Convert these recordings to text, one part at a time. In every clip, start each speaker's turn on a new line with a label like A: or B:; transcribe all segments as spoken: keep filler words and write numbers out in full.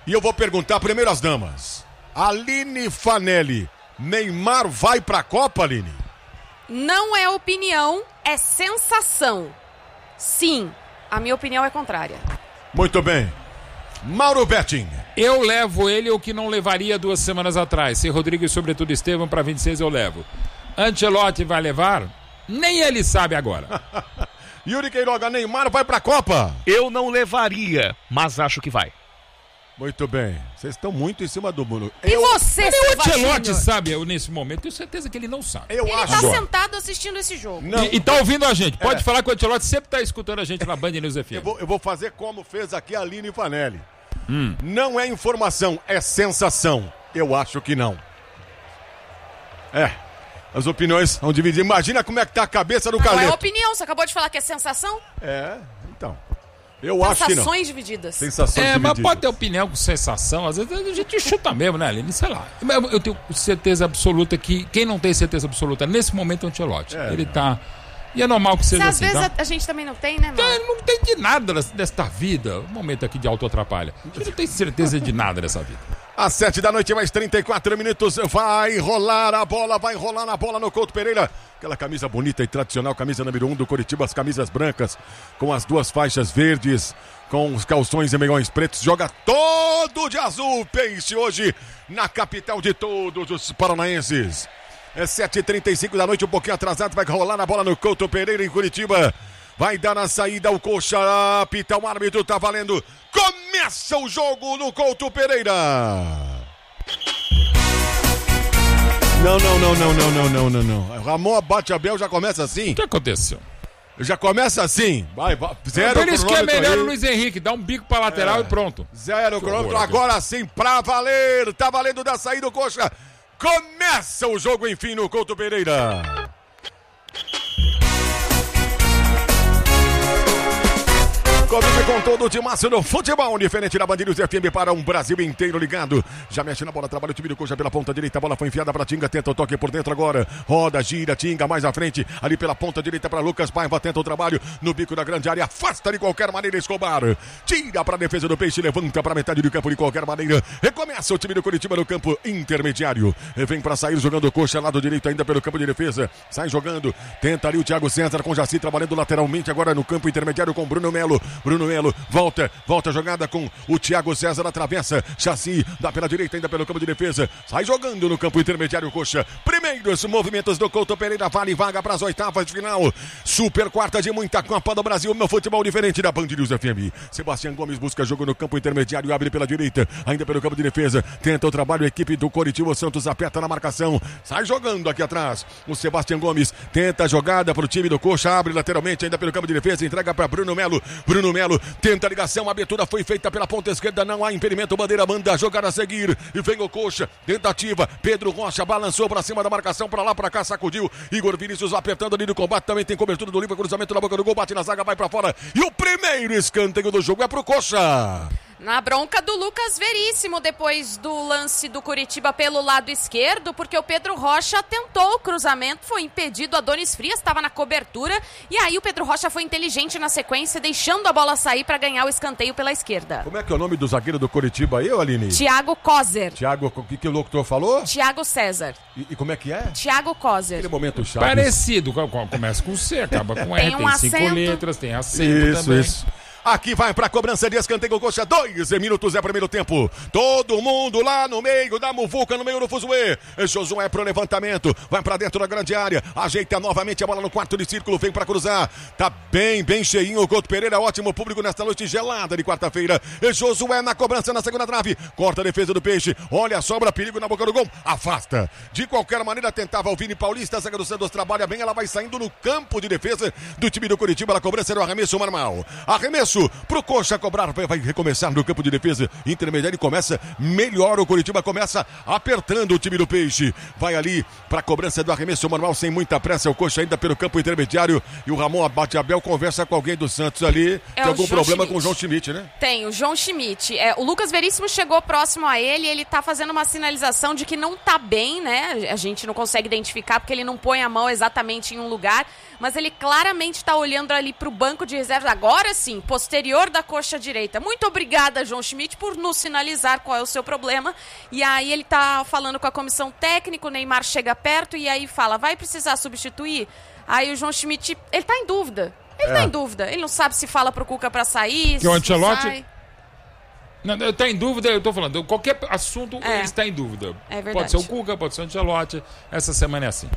A: E eu vou perguntar primeiro às damas. Aline Fanelli, Neymar vai pra Copa, Aline?
B: Não é opinião, é sensação. Sim, a minha opinião é contrária.
A: Muito bem. Mauro Betting.
C: Eu levo ele o que não levaria duas semanas atrás. Se Rodrigo e sobretudo Estevam para vinte e seis eu levo. Ancelotti vai levar? Nem ele sabe agora.
A: Yuri Queiroga, Neymar vai pra Copa?
D: Eu não levaria, mas acho que vai.
A: Muito bem. Vocês estão muito em cima do muro.
B: E
A: eu...
B: você,
C: o Ancelotti sabe, eu, nesse momento, tenho certeza que ele não sabe.
A: Eu
B: ele
A: acho.
B: tá
A: Agora.
B: sentado assistindo esse jogo.
A: Não.
C: E, e tá ouvindo a gente. Pode
A: É.
C: falar que o Ancelotti sempre tá escutando a gente na Band News F M.
A: Eu vou, eu vou fazer como fez aqui a Aline Fanelli.
C: Hum.
A: Não é informação, é sensação. Eu acho que não. É. As opiniões são divididas. Imagina como é que tá a cabeça do
B: Não
A: Carleto.
B: é opinião, você acabou de falar que é sensação?
A: É, então. Eu acho que não.
B: Sensações divididas.
A: Sensações
C: É,
A: divididas.
C: mas pode ter opinião com sensação. Às vezes a gente chuta mesmo, né, Aline? Sei lá. Eu, eu tenho certeza absoluta que quem não tem certeza absoluta nesse momento é o Ancelotti.
A: É,
C: ele
A: não.
C: tá... E é normal que seja
B: Se às
C: assim,
B: vezes
C: tá?
B: a, a gente também não tem, né, mano?
C: Ele não tem de nada desta vida. Um momento aqui de auto-atrapalha. Ele não tem certeza de nada dessa vida.
A: Às sete da noite, mais trinta e quatro minutos, vai rolar a bola, vai rolar a bola no Couto Pereira. Aquela camisa bonita e tradicional, camisa número um do Coritiba, as camisas brancas, com as duas faixas verdes, com os calções e meiões pretos. Joga todo de azul, Peixe, hoje na capital de todos os paranaenses. É sete e trinta e cinco da noite, um pouquinho atrasado, vai rolar a bola no Couto Pereira, em Curitiba. Vai dar na saída o Coxa, apita o árbitro, tá valendo. Começa o jogo no Couto Pereira. Não, não, não, não, não, não, não, não, não. Ramon bate Abel, já começa assim?
C: O que aconteceu?
A: Já começa assim. Vai, vai. Zero
C: Por isso que é melhor
A: aí.
C: o Luiz Henrique, dá um bico pra lateral
A: É.
C: e pronto.
A: Zero cronômetro,
C: horror,
A: agora sim, pra valer. Tá valendo da saída o Coxa. Começa o jogo, enfim, no Couto Pereira. Comigo com todo o timaço no futebol, diferente da Band News F M para um Brasil inteiro ligado. Já mexe na bola, trabalha o time do Coxa pela ponta direita, a bola foi enfiada para Tinga, tenta o toque por dentro agora. Roda, gira, Tinga mais à frente, ali pela ponta direita para Lucas Paiva, tenta o trabalho no bico da grande área, afasta de qualquer maneira Escobar. Tira para a defesa do Peixe, levanta para metade do campo de qualquer maneira. Recomeça o time do Curitiba no campo intermediário. Vem para sair jogando o Coxa, lado direito ainda pelo campo de defesa. Sai jogando, tenta ali o Thiago César com Jaci trabalhando lateralmente agora no campo intermediário com Bruno Melo. Bruno Melo volta, volta a jogada com o Thiago César, atravessa, Chassi, dá pela direita ainda pelo campo de defesa, sai jogando no campo intermediário Coxa. Primeiros movimentos do Couto Pereira, vale vaga para as oitavas de final. Super quarta de muita Copa do Brasil, meu futebol diferente da Band News F M. Sebastião Gomes busca jogo no campo intermediário, abre pela direita, ainda pelo campo de defesa, tenta o trabalho, a equipe do Coritiba, Santos aperta na marcação, sai jogando aqui atrás, o Sebastião Gomes tenta a jogada para o time do Coxa, abre lateralmente ainda pelo campo de defesa, entrega para Bruno Melo, Bruno Melo tenta a ligação, a abertura foi feita pela ponta esquerda, não há impedimento, bandeira manda a jogada a seguir, e vem o Coxa, tentativa, Pedro Rocha balançou para cima da marcação, para lá, para cá, sacudiu, Igor Vinícius apertando ali no combate, também tem cobertura do Oliva, cruzamento na boca do gol, bate na zaga, vai para fora, e o primeiro escanteio do jogo é pro Coxa.
B: Na bronca do Lucas Veríssimo, depois do lance do Curitiba pelo lado esquerdo, porque o Pedro Rocha tentou o cruzamento, foi impedido, Adonis Frias estava na cobertura, e aí o Pedro Rocha foi inteligente na sequência, deixando a bola sair para ganhar o escanteio pela esquerda.
A: Como é que é o nome do zagueiro do Coritiba aí, Aline?
B: Thiago Kozer.
A: Thiago, o que, que o locutor falou?
B: Thiago César.
A: E, e como é que é?
B: Thiago Kozer.
A: Aquele momento chato.
C: Parecido, começa com C, acaba com R,
B: Tem um
C: tem cinco
B: acento.
C: letras, tem acento
A: Isso,
C: também.
A: isso. Aqui vai pra cobrança de escanteio, Coxa, dois minutos é primeiro tempo. Todo mundo lá no meio da muvuca, no meio do fuzuê. Josué pro levantamento, vai pra dentro da grande área, ajeita novamente a bola no quarto de círculo, vem pra cruzar. Tá bem, bem cheinho o Couto Pereira, ótimo público nesta noite gelada de quarta-feira. Josué na cobrança na segunda trave, corta a defesa do Peixe, olha a sobra, perigo na boca do gol, afasta. De qualquer maneira tentava o Vini Paulista, a zaga do Santos trabalha bem, ela vai saindo no campo de defesa do time do Curitiba, a cobrança era o arremesso normal. Arremesso pro Coxa cobrar, vai recomeçar no campo de defesa intermediário e começa melhor, o Curitiba começa apertando o time do Peixe, vai ali pra cobrança do arremesso manual sem muita pressa, o Coxa ainda pelo campo intermediário e o Ramon Abate Abel conversa com alguém do Santos ali,
B: É
A: tem
B: o
A: algum
B: João
A: problema
B: Schmidt.
A: com o João Schmidt, né?
B: Tem, o João Schmidt. É, o Lucas Veríssimo chegou próximo a ele, ele tá fazendo uma sinalização de que não tá bem, né? A gente não consegue identificar porque ele não põe a mão exatamente em um lugar, mas ele claramente tá olhando ali pro banco de reservas, agora sim, posterior da coxa direita. Muito obrigada, João Schmidt, por nos sinalizar qual é o seu problema. E aí ele tá falando com a comissão técnica, o Neymar chega perto e aí fala, vai precisar substituir? Aí o João Schmidt, ele tá em dúvida. Ele é. tá em dúvida. Ele não sabe se fala pro Cuca pra sair,
C: que o Ancelotti
B: sai.
C: Não, eu tô em dúvida, eu tô falando, qualquer assunto
B: É.
C: ele está em dúvida.
B: É verdade.
C: Pode ser o Cuca, pode ser o Ancelotti. Essa semana é assim.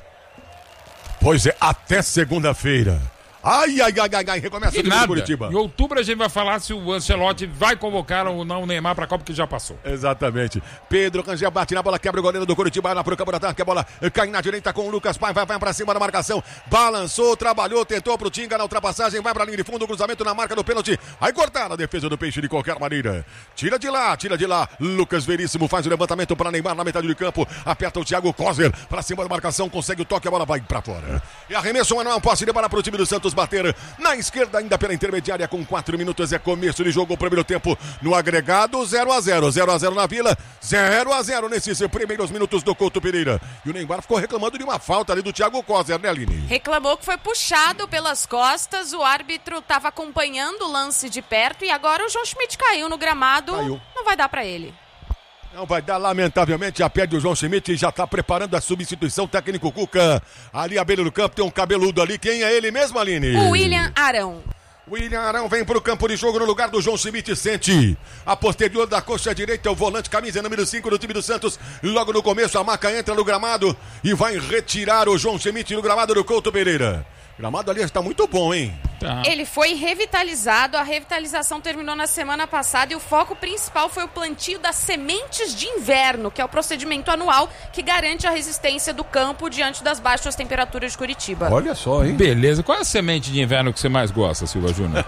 A: Pois é, até segunda-feira. Ai, ai, ai, ai, ai, recomeça o time do Curitiba.
C: Em outubro a gente vai falar se o Ancelotti vai convocar ou não o Neymar pra Copa, que já passou.
A: Exatamente. Pedro Rangel bate na bola, quebra o goleiro do Curitiba lá pro campo de ataque. A bola cai na direita com o Lucas Pai, vai, vai pra cima da marcação. Balançou, trabalhou, tentou pro Tinga na ultrapassagem, vai pra linha de fundo, cruzamento na marca do pênalti. Aí cortar a defesa do Peixe de qualquer maneira. Tira de lá, tira de lá. Lucas Veríssimo faz o levantamento para Neymar na metade do campo. Aperta o Thiago Kozer pra cima da marcação, consegue o toque, a bola vai pra fora. E arremesso manual, posse de bola pro time do Santos bater. Na esquerda, ainda pela intermediária, com quatro minutos, é começo de jogo, o primeiro tempo no agregado, zero a zero, zero a zero na Vila, zero a zero nesses primeiros minutos do Couto Pereira. E o Neymar ficou reclamando de uma falta ali do Thiago Kozer, né, Aline?
B: Reclamou que foi puxado pelas costas, o árbitro estava acompanhando o lance de perto e agora o João Schmidt caiu no gramado,
A: Caiu.
B: Não vai dar pra ele.
A: Não vai dar, lamentavelmente, já perde o João Schmidt e já tá preparando a substituição, técnico Cuca. Ali à beira do campo tem um cabeludo ali, quem é ele mesmo, Aline?
B: O William Arão.
A: William Arão vem pro campo de jogo no lugar do João Schmidt, sente a posterior da coxa direita, o volante, camisa número cinco do time do Santos. Logo no começo a Maca entra no gramado e vai retirar o João Schmidt no gramado do Couto Pereira. O gramado ali está muito bom, hein?
C: Tá.
B: Ele foi revitalizado, a revitalização terminou na semana passada e o foco principal foi o plantio das sementes de inverno, que é o procedimento anual que garante a resistência do campo diante das baixas temperaturas de Curitiba.
A: Olha só, hein?
C: Beleza. Qual é a semente de inverno que você mais gosta, Silva Júnior?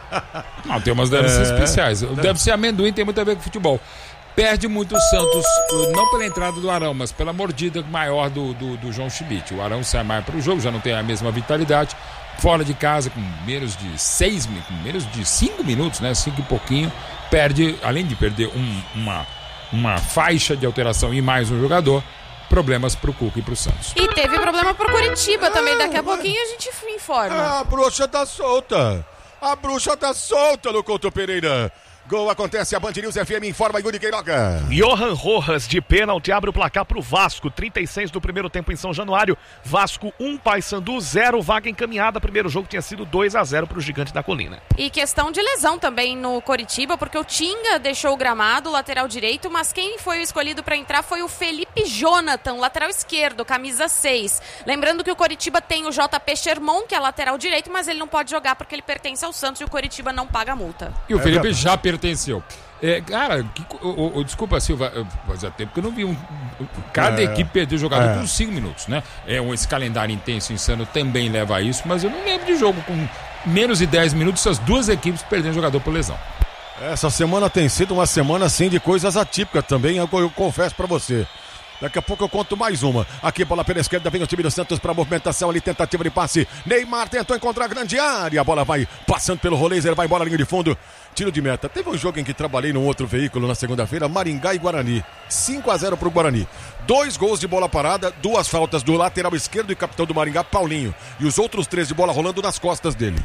C: Não, tem umas devem ser especiais. Deve ser amendoim, tem muito a ver com futebol. Perde muito o Santos, não pela entrada do Arão, mas pela mordida maior do, do, do João Schmidt. O Arão sai mais para o jogo, já não tem a mesma vitalidade. Fora de casa, com menos de seis, com menos de cinco minutos, né? Cinco e pouquinho, perde, além de perder um, uma, uma faixa de alteração e mais um jogador, problemas pro Cuca e pro Santos.
B: E teve problema pro Curitiba também, daqui a pouquinho a gente informa.
A: A bruxa tá solta. A bruxa tá solta no Couto Pereira. Gol acontece, a Band News F M informa Yuri Queiroga.
D: Johan Rojas de pênalti abre o placar pro Vasco, trinta e seis do primeiro tempo em São Januário. Vasco um, Paysandu zero, vaga encaminhada. Primeiro jogo tinha sido dois a zero pro Gigante da Colina.
B: E questão de lesão também no Coritiba, porque o Tinga deixou o gramado, lateral direito, mas quem foi o escolhido para entrar foi o Felipe Jonathan, lateral esquerdo, camisa seis. Lembrando que o Coritiba tem o J P Sherman, que é lateral direito, mas ele não pode jogar porque ele pertence ao Santos e o Coritiba não paga multa.
C: E o Felipe já pertenceu. É, cara, que, o, o, desculpa, Silva, fazia tempo que eu não vi um. Cada
A: é,
C: equipe perdeu jogador
A: é.
C: com cinco minutos, né? É, esse calendário intenso insano também leva a isso, mas eu não lembro de jogo com menos de dez minutos, essas duas equipes perdendo jogador por lesão.
A: Essa semana tem sido uma semana assim de coisas atípicas também, eu, eu confesso pra você. Daqui a pouco eu conto mais uma. Aqui, bola pela esquerda, vem o time do Santos para movimentação ali, tentativa de passe. Neymar tentou encontrar a grande área. A bola vai passando pelo rolezer, vai embora, linha de fundo. Tiro de meta. Teve um jogo em que trabalhei num outro veículo na segunda-feira, Maringá e Guarani. cinco a zero pro Guarani. Dois gols de bola parada, duas faltas do lateral esquerdo e capitão do Maringá, Paulinho. E os outros três de bola rolando nas costas dele.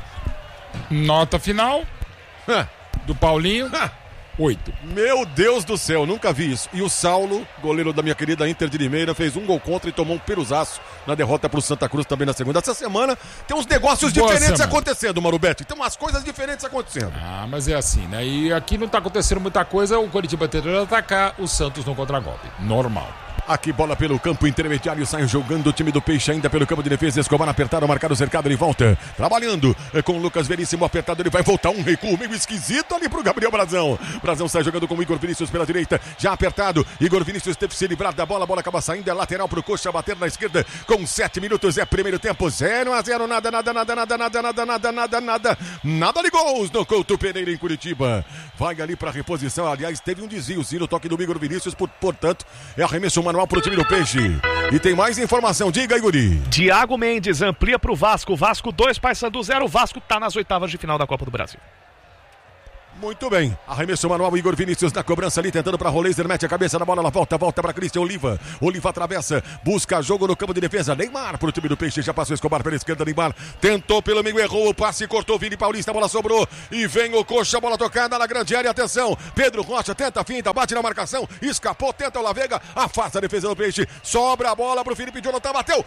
C: Nota final
A: Hã.
C: do Paulinho.
A: Hã.
C: Oito.
A: Meu Deus do céu, nunca vi isso. E o Saulo, goleiro da minha querida Inter de Limeira, fez um gol contra e tomou um peruzaço na derrota pro Santa Cruz também na segunda. Essa semana tem uns negócios
C: Boa
A: diferentes
C: semana.
A: acontecendo, Marubete. Tem umas coisas diferentes acontecendo.
C: Ah, mas é assim, né? E aqui não tá acontecendo muita coisa, o Coritiba tentando atacar, o Santos no contragolpe. Normal.
A: Aqui bola pelo campo intermediário, sai jogando o time do Peixe ainda pelo campo de defesa. Escobar apertado, marcado o cercado, ele volta. Trabalhando com o Lucas Veríssimo apertado, ele vai voltar um recuo meio esquisito ali pro Gabriel Brazão. Brazão sai jogando com o Igor Vinícius pela direita, já apertado. Igor Vinícius teve que se livrar da bola, a bola acaba saindo, é lateral pro Coxa, bater na esquerda com sete minutos, é primeiro tempo, zero a zero, nada, nada, nada, nada, nada, nada, nada, nada, nada, nada de gols no Couto Pereira em Curitiba. Vai ali pra reposição, aliás, teve um desvio, sim, no toque do Igor Vinícius, por, portanto, é arremesso manual pro time do Peixe. E tem mais informação, diga, Iguri.
D: Thiago Mendes amplia pro Vasco, Vasco dois, Paysandu zero, Vasco tá nas oitavas de final da Copa do Brasil.
A: Muito bem, arremesso manual, Igor Vinícius na cobrança ali, tentando para Roleiser, mete a cabeça na bola, ela volta, volta para Cristian Oliva, Oliva atravessa, busca jogo no campo de defesa, Neymar pro time do Peixe, já passou Escobar pela esquerda, Neymar tentou pelo meio, errou o passe, cortou Vini Paulista, a bola sobrou e vem o Coxa, bola tocada na grande área, atenção, Pedro Rocha tenta a finta, bate na marcação, escapou, tenta o Lavega, afasta a defesa do Peixe, sobra a bola pro Felipe Jonathan, bateu,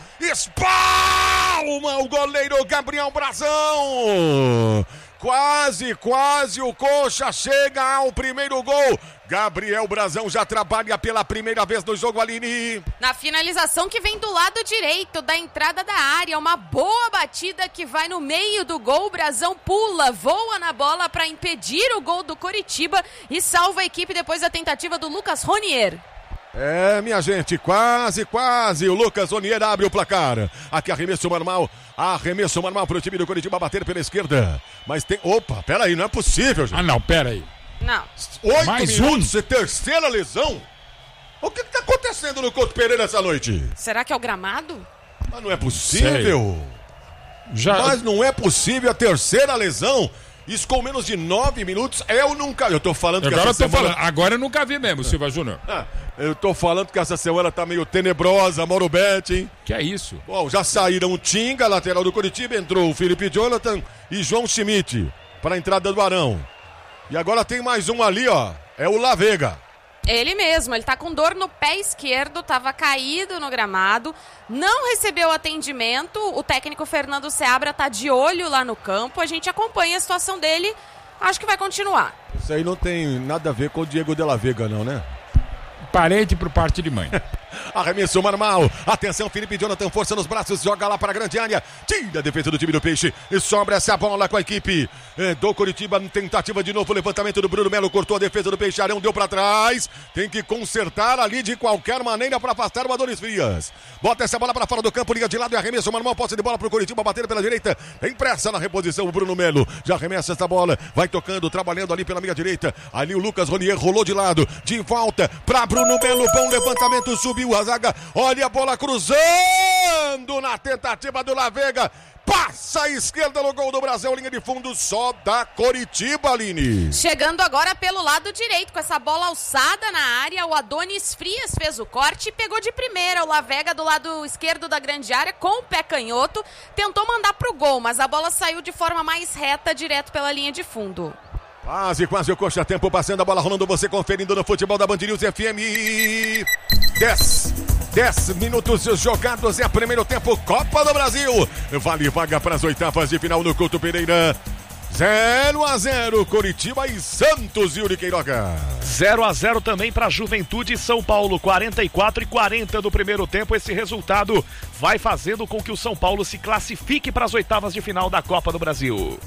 A: espalma o goleiro Gabriel Brazão. Quase, quase o Coxa chega ao primeiro gol. Gabriel Brazão já trabalha pela primeira vez no jogo, Aline.
B: Na finalização que vem do lado direito da entrada da área. Uma boa batida que vai no meio do gol. O Brazão pula, voa na bola para impedir o gol do Coritiba e salva a equipe depois da tentativa do Lucas Ronier.
A: É, minha gente, quase, quase. O Lucas Ronier abre o placar. Aqui arremesso normal. Arremesso normal para o time do Coritiba bater pela esquerda. Mas tem... Opa, peraí, não é possível, gente.
C: Ah, não, peraí.
B: Não.
A: Oito
C: Mais
A: minutos
C: um.
A: e terceira lesão? O que está acontecendo no Couto Pereira essa noite?
B: Será que é o gramado?
A: Mas não é possível.
C: Já...
A: Mas não é possível a terceira lesão. Isso com menos de nove minutos. Eu nunca... Eu tô falando
C: Agora
A: que
C: eu
A: essa
C: tô
A: semana...
C: falando. Agora eu nunca vi mesmo, Silva Júnior.
A: Ah, eu tô falando que essa semana tá meio tenebrosa, Mauro Betti, hein?
C: Que é isso?
A: Bom, já saíram o Tinga, lateral do Coritiba, entrou o Felipe Jonathan e João Schmidt para a entrada do Arão. E agora tem mais um ali, ó. É o Lavega.
B: Ele mesmo, ele tá com dor no pé esquerdo, tava caído no gramado, não recebeu atendimento, o técnico Fernando Seabra tá de olho lá no campo, a gente acompanha a situação dele, acho que vai continuar.
A: Isso aí não tem nada a ver com o Diego de la Vega, não, né?
C: Parente por parte de mãe.
A: Arremesso normal. Atenção, Felipe Jonathan, força nos braços, joga lá para a grande área. Tira a defesa do time do Peixe e sobra essa bola com a equipe é, do Coritiba. Tentativa de novo, levantamento do Bruno Melo, cortou a defesa do Peixe, Arão deu para trás. Tem que consertar ali de qualquer maneira para afastar o Adonis Frias. Bota essa bola para fora do campo, liga de lado e arremesso normal. Posse de bola para o Coritiba, bater pela direita. Tem pressa na reposição o Bruno Melo. Já arremessa essa bola, vai tocando, trabalhando ali pela meia direita. Ali o Lucas Ronier rolou de lado, de volta para Bruno Melo. Bom levantamento, subiu a zaga. Olha a bola cruzando na tentativa do Lavega. Passa a esquerda no gol do Brasil, linha de fundo só da Coritiba, Aline.
B: Chegando agora pelo lado direito, com essa bola alçada na área, o Adonis Frias fez o corte e pegou de primeira. O Lavega do lado esquerdo da grande área, com o pé canhoto, tentou mandar pro gol, mas a bola saiu de forma mais reta, direto pela linha de fundo.
A: Quase, quase o Coxa Tempo, passando a bola, rolando, você conferindo no futebol da Band News F M. dez, dez minutos jogados, é primeiro tempo, Copa do Brasil. Vale vaga para as oitavas de final no Couto Pereira. zero a zero, Coritiba e Santos, Yuri Queiroga.
D: zero a zero também para Juventude e São Paulo, quarenta e quatro e quarenta do primeiro tempo. Esse resultado vai fazendo com que o São Paulo se classifique para as oitavas de final da Copa do Brasil.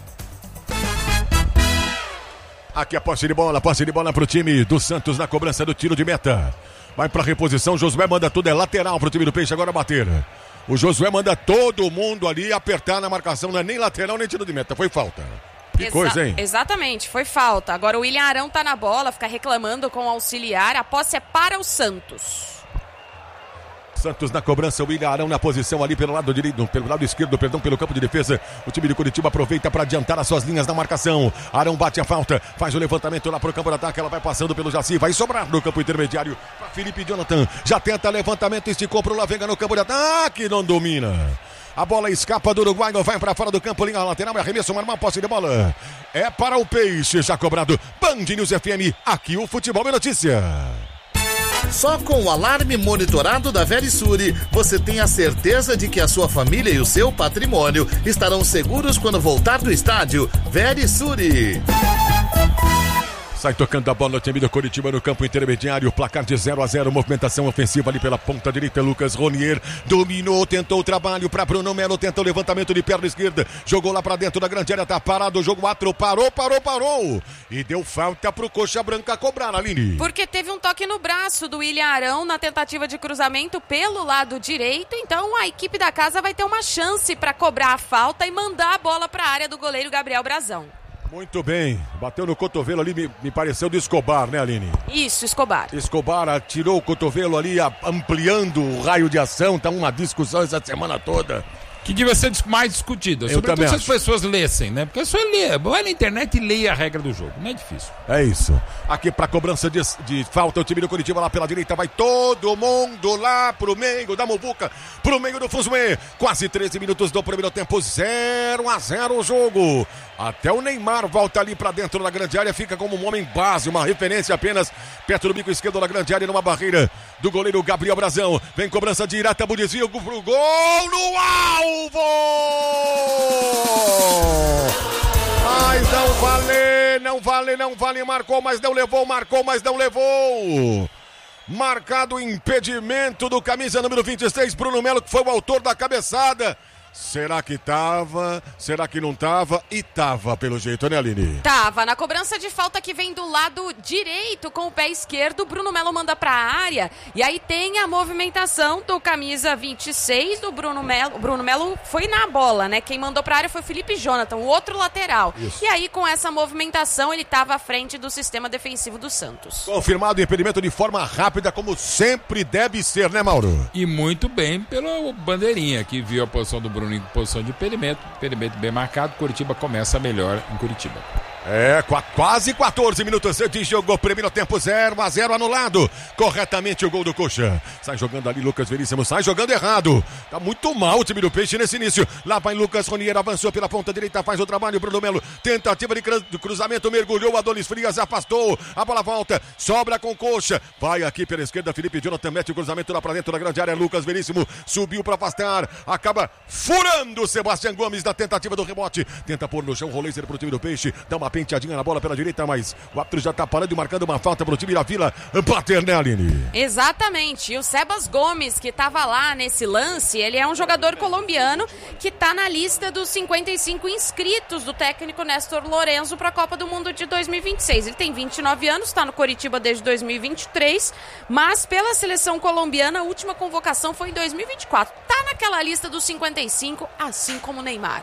A: Aqui a posse de bola, posse de bola pro time do Santos na cobrança do tiro de meta. Vai pra reposição, Josué manda tudo, é lateral pro time do Peixe agora bater. O Josué manda todo mundo ali apertar na marcação, não é nem lateral nem tiro de meta, foi falta. Que
B: Exa-
A: coisa, hein?
B: Exatamente, foi falta. Agora o William Arão tá na bola, fica reclamando com o auxiliar, a posse é para o Santos.
A: Santos na cobrança, o William Arão na posição ali pelo lado direito, pelo lado esquerdo, perdão, pelo campo de defesa. O time de Curitiba aproveita para adiantar as suas linhas na marcação. Arão bate a falta, faz o levantamento lá pro campo de ataque, ela vai passando pelo Jaci, vai sobrar no campo intermediário para Felipe Jonathan. Já tenta levantamento, esticou pro Lavega no campo de ataque, não domina. A bola escapa do Uruguai, vai para fora do campo, linha lateral, arremesso, uma posse de bola. É para o Peixe, já cobrado. Band News F M, aqui o Futebol é Notícia.
E: Só com o alarme monitorado da Verisure, você tem a certeza de que a sua família e o seu patrimônio estarão seguros quando voltar do estádio. Verisure.
A: Sai tocando a bola no time do Coritiba no campo intermediário, placar de zero a zero, movimentação ofensiva ali pela ponta direita, Lucas Ronier dominou, tentou o trabalho para Bruno Melo, tentou o levantamento de perna esquerda, jogou lá para dentro da grande área, tá parado, o jogo quatro, parou, parou, parou, e deu falta pro Coxa Branca cobrar, Aline.
B: Porque teve um toque no braço do William Arão na tentativa de cruzamento pelo lado direito, então a equipe da casa vai ter uma chance para cobrar a falta e mandar a bola para a área do goleiro Gabriel Brazão.
A: Muito bem, bateu no cotovelo ali, me, me pareceu do Escobar, né, Aline?
B: Isso, Escobar.
A: Escobar tirou o cotovelo ali, ampliando o raio de ação, tá uma discussão essa semana toda.
C: que devia ser mais discutida.
A: Eu
C: Sobretudo
A: também
C: se as
A: acho.
C: pessoas lessem, né? Porque é só ler. Vai na internet e leia a regra do jogo. Não é difícil.
A: É isso. Aqui pra cobrança de, de falta, o time do Curitiba lá pela direita. Vai todo mundo lá pro meio da Muvuca, pro meio do Fuzue. Quase treze minutos do primeiro tempo. zero a zero o jogo. Até o Neymar volta ali pra dentro da grande área. Fica como um homem base, uma referência apenas perto do bico esquerdo da grande área, numa barreira do goleiro Gabriel Brazão. Vem cobrança direta pro desvio pro gol no alvo! Mas não vale, não vale, não vale. Marcou, mas não levou, marcou, mas não levou. Marcado o impedimento do camisa número vinte e seis, Bruno Melo, que foi o autor da cabeçada. Será que tava? Será que não tava? E tava, pelo jeito, né, Aline?
B: Tava. Na cobrança de falta que vem do lado direito com o pé esquerdo, Bruno Melo manda pra área. E aí tem a movimentação do camisa vinte e seis do Bruno Melo. O Bruno Melo foi na bola, né? Quem mandou pra área foi o Felipe Jonathan, o outro lateral. Isso. E aí, com essa movimentação, ele tava à frente do sistema defensivo do Santos.
A: Confirmado o impedimento de forma rápida, como sempre deve ser, né, Mauro?
C: E muito bem pelo bandeirinha, que viu a posição do Bruno em posição de impedimento, impedimento bem marcado. Curitiba começa melhor em Curitiba.
A: É, quase quatorze minutos de jogo, primeiro tempo, zero a zero anulado. Corretamente o gol do Coxa. Sai jogando ali Lucas Veríssimo, sai jogando errado. Tá muito mal o time do Peixe nesse início. Lá vai Lucas Roniero, avançou pela ponta direita, faz o trabalho, Bruno Melo. Tentativa de cruzamento, mergulhou, Adonis Frias afastou. A bola volta, sobra com Coxa. Vai aqui pela esquerda, Felipe Jonathan mete o cruzamento lá pra dentro da grande área. Lucas Veríssimo subiu pra afastar. Acaba furando o Sebastião Gomes na tentativa do rebote. Tenta pôr no chão, Roleiser pro time do Peixe. Dá uma penteadinha na bola pela direita, mas o árbitro já tá parando e marcando uma falta pro time da Vila Paternelli.
B: Exatamente, e o Sebas Gomes, que tava lá nesse lance, ele é um jogador colombiano que tá na lista dos cinquenta e cinco inscritos do técnico Néstor Lorenzo para a Copa do Mundo de dois mil e vinte e seis. Ele tem vinte e nove anos, tá no Coritiba desde dois mil e vinte e três, mas pela seleção colombiana a última convocação foi em dois mil e vinte e quatro. Tá naquela lista dos cinquenta e cinco, assim como o Neymar.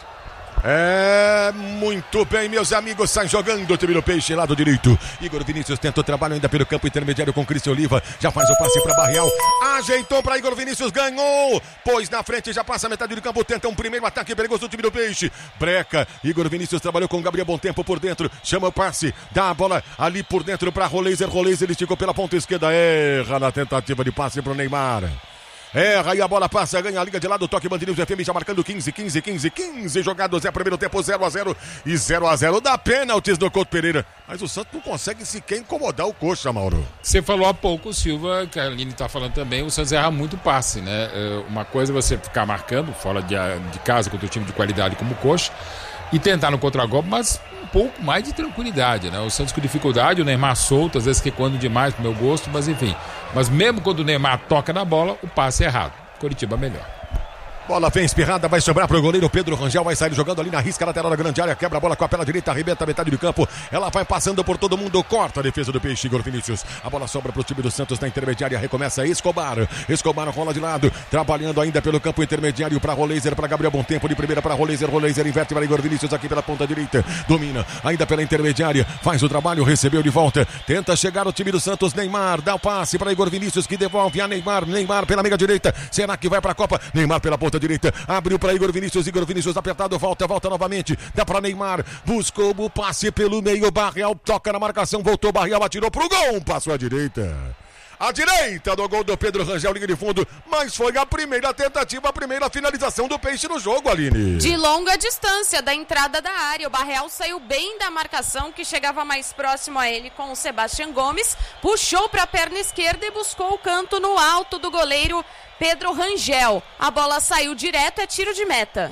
A: É, muito bem, meus amigos, sai jogando o time do Peixe, lado direito. Igor Vinícius tenta o trabalho ainda pelo campo intermediário com Cristian Oliva, já faz o passe para Barreal, ajeitou para Igor Vinícius, ganhou, pois na frente já passa a metade do campo, tenta um primeiro ataque perigoso do time do Peixe, breca, Igor Vinícius trabalhou com Gabriel Bom Tempo por dentro, chama o passe, dá a bola ali por dentro para Roleiser, Roleiser ele esticou pela ponta esquerda, erra na tentativa de passe para o Neymar. Erra aí a bola passa, ganha a liga de lado, toque Band News F M já marcando quinze, quinze, quinze, quinze jogados, é primeiro tempo zero a zero e zero a zero dá pênaltis do Couto Pereira, mas o Santos não consegue sequer incomodar o Coxa, Mauro.
C: Você falou há pouco, Silva, que a Aline tá falando também, o Santos erra muito passe, né? Uma coisa é você ficar marcando fora de, de casa contra um time de qualidade como o Coxa e tentar no contragolpe, mas um pouco mais de tranquilidade, né? O Santos com dificuldade, o Neymar solto, às vezes recuando demais pro meu gosto, mas enfim. Mas mesmo quando o Neymar toca na bola, o passe é errado. Curitiba melhor.
A: Bola vem espirrada, vai sobrar pro goleiro Pedro Rangel, vai sair jogando ali na risca lateral da grande área, quebra a bola com a perna direita, arrebenta a metade do campo, ela vai passando por todo mundo, corta a defesa do Peixe, Igor Vinícius, a bola sobra pro time do Santos na intermediária, recomeça Escobar, Escobar rola de lado, trabalhando ainda pelo campo intermediário para Roleiser, para Gabriel Bom Tempo, de primeira para Roleiser, Roleiser inverte para Igor Vinícius aqui pela ponta direita, domina, ainda pela intermediária, faz o trabalho, recebeu de volta, tenta chegar o time do Santos, Neymar, dá o passe para Igor Vinícius, que devolve a Neymar, Neymar pela meia direita, será que vai para a Copa? Neymar pela ponta direita, abriu para Igor Vinícius, Igor Vinícius apertado, volta, volta novamente, dá para Neymar, buscou o passe pelo meio, Barreal toca na marcação, voltou, Barreal atirou pro gol, passou à direita. A direita do gol do Pedro Rangel, linha de fundo, mas foi a primeira tentativa, a primeira finalização do Peixe no jogo, Aline.
B: De longa distância da entrada da área, o Barreal saiu bem da marcação, que chegava mais próximo a ele com o Sebastião Gomes, puxou para a perna esquerda e buscou o canto no alto do goleiro Pedro Rangel. A bola saiu direto, é tiro de meta.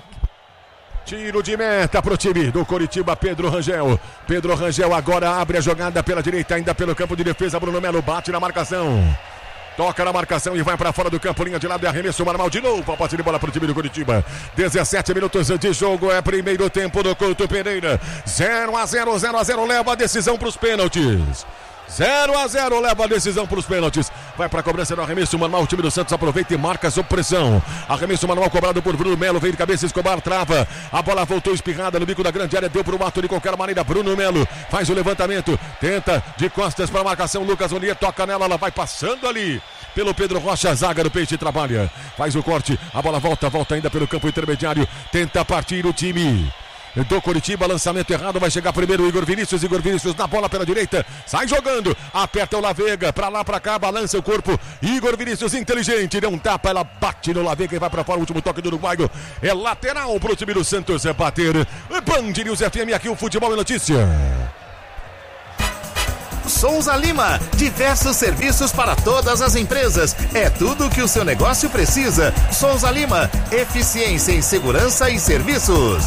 A: Tiro de meta pro time do Coritiba, Pedro Rangel. Pedro Rangel agora abre a jogada pela direita, ainda pelo campo de defesa. Bruno Melo bate na marcação. Toca na marcação e vai para fora do campo, linha de lado e arremesso normal de novo. A posse de bola pro time do Coritiba. dezessete minutos de jogo, é primeiro tempo do Couto Pereira. zero a zero, zero a zero, leva a decisão pros pênaltis. zero a zero, leva a decisão para os pênaltis. Vai para a cobrança do arremesso manual. O time do Santos aproveita e marca sob pressão. Arremesso manual cobrado por Bruno Melo. Veio de cabeça, Escobar trava. A bola voltou espirrada no bico da grande área. Deu para o mato de qualquer maneira. Bruno Melo faz o levantamento. Tenta de costas para a marcação. Lucas Onier toca nela. Ela vai passando ali pelo Pedro Rocha, zaga do Peixe trabalha, faz o corte, a bola volta, volta ainda pelo campo intermediário, tenta partir o time do Coritiba, lançamento errado, vai chegar primeiro o Igor Vinícius, Igor Vinícius na bola pela direita, sai jogando, aperta o Lavega, pra lá, pra cá, balança o corpo, Igor Vinícius inteligente, deu um tapa, ela bate no Lavega e vai pra fora, o último toque do uruguaio, é lateral pro time do Santos, é bater, Band News F M, aqui o Futebol é Notícia.
E: Souza Lima, diversos serviços para todas as empresas. É tudo o que o seu negócio precisa. Souza Lima, eficiência em segurança e serviços.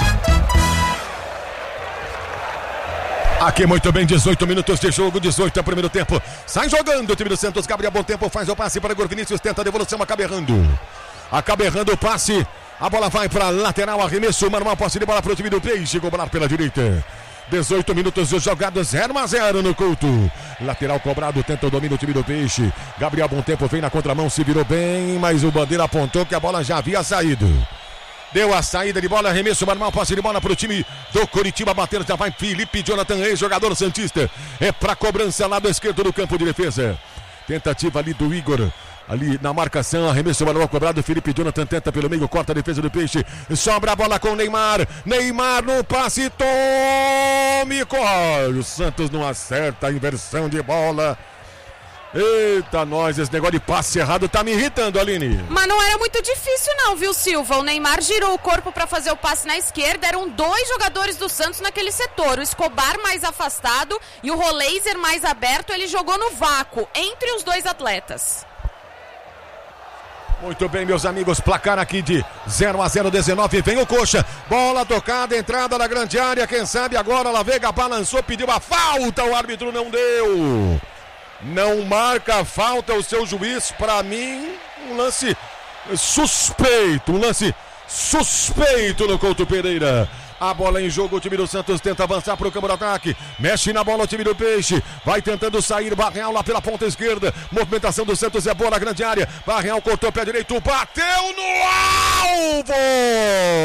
A: Aqui muito bem, dezoito minutos de jogo, dezoito é o primeiro tempo. Sai jogando o time do Santos, Gabriel Bom Tempo faz o passe para Igor Vinícius, tenta a devolução, acaba errando. Acaba errando o passe, a bola vai para lateral, arremesso, manual, posse de bola para o time do Peixe, cobrar pela direita. dezoito minutos de jogada, zero a zero no Couto. Lateral cobrado, tenta o domínio do time do Peixe. Gabriel Bom Tempo vem na contramão, se virou bem, mas o Bandeira apontou que a bola já havia saído. Deu a saída de bola, arremesso manual, passe de bola para o time do Coritiba, batendo, já vai Felipe Jonathan Reis, jogador santista. É para cobrança lá do esquerdo do campo de defesa. Tentativa ali do Igor. Ali na marcação, arremesso manual cobrado, Felipe Jonathan tenta pelo meio, corta a defesa do Peixe, sobra a bola com o Neymar, Neymar no passe, tome, corre, o Santos não acerta a inversão de bola. Eita, nós, esse negócio de passe errado tá me irritando, Aline.
B: Mas não era muito difícil não, viu, Silva? O Neymar girou o corpo para fazer o passe na esquerda, eram dois jogadores do Santos naquele setor, o Escobar mais afastado e o Roleiser mais aberto, ele jogou no vácuo, entre os dois atletas.
A: Muito bem, meus amigos, placar aqui de zero a zero, dezenove, vem o Coxa, bola tocada, entrada na grande área, quem sabe agora Lavega balançou, pediu a falta, o árbitro não deu, não marca a falta o seu juiz, para mim, um lance suspeito, um lance suspeito no Couto Pereira. A bola em jogo, o time do Santos tenta avançar para o campo de ataque, mexe na bola o time do Peixe, vai tentando sair, Barreal lá pela ponta esquerda, movimentação do Santos é boa na grande área, Barreal cortou o pé direito, bateu no alvo!